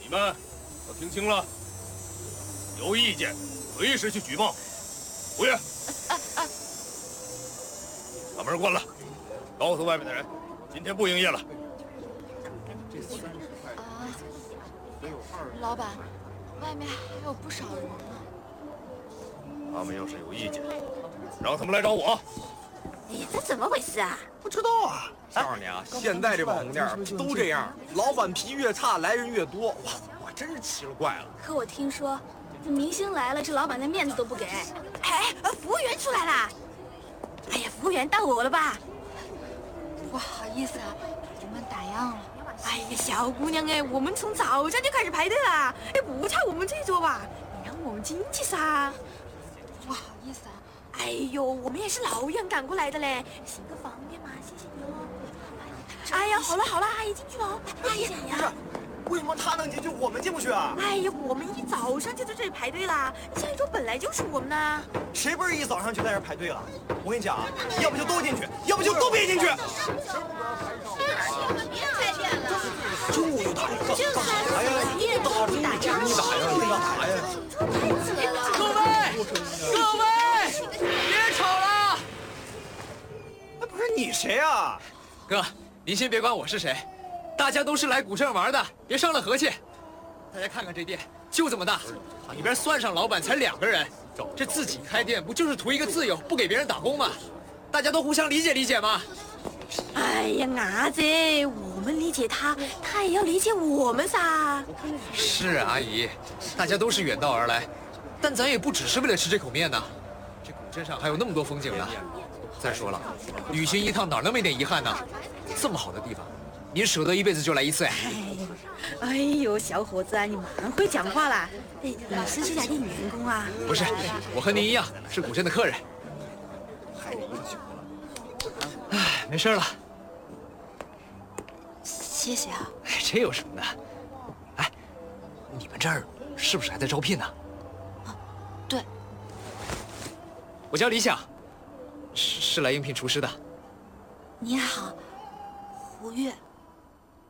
你们都听清了，有意见随时去举报。服务员，把门关了，告诉外面的人，今天不营业了。 啊，老板，外面还有不少人呢。 他们要是有意见，让他们来找我。 哎呀，这怎么回事啊？ 不知道啊。告诉你啊，现在这网红店都这样，老板脾气越差，来人越多。我真是奇了怪了。 可我听说，这明星来了，这老板的面子都不给。哎，服务员出来啦！哎呀，服务员到我了吧？ 不好意思啊，我们打烊了。 哎呀，小姑娘哎，我们从早上就开始排队了，哎，不差我们这一桌吧？你让我们进去噻。 不好意思啊。 哎呦，我们也是老远赶过来的嘞，行个方便嘛，谢谢你哦。哎呀，好了好了，阿姨进去了哦。哎呀， 为什么他能进去，我们进不去啊？ 哎呀，我们一早上就在这里排队啦，这一桌本来就是我们的。 谁不是一早上就在这排队了？我跟你讲啊，要不就都进去，要不就都别进去。就他一个，干啥呀？打架，你打呀？你干啥呀？ 各位，别吵了！ 不是你谁啊？ 哥，您先别管我是谁，大家都是来古镇玩的，别伤了和气。大家看看这店，就这么大，里边算上老板才2个人，这自己开店不就是图一个自由，不给别人打工吗？大家都互相理解理解嘛。 哎呀，伢子，我们理解他，他也要理解我们噻。 是啊，阿姨，大家都是远道而来，但咱也不只是为了吃这口面呐。这古镇上还有那么多风景呢。再说了，旅行一趟哪能没点遗憾呢？这么好的地方，您舍得一辈子就来一次呀？ 哎呦，小伙子啊，你蛮会讲话啦。哎，你是这家店员工啊？ 不是，我和您一样是古镇的客人。哎，没事了。 谢谢啊。 哎，这有什么的？哎，你们这儿是不是还在招聘呢？ 对。 我叫李想，是来应聘厨师的。 你好，胡月。